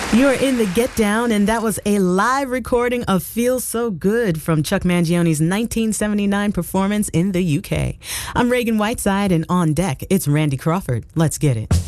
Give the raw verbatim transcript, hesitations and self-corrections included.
You're in the Get Down, and that was a live recording of Feel So Good from Chuck Mangione's nineteen seventy-nine performance in the U K. I'm Reagan Whiteside, and on deck, it's Randy Crawford. Let's get it.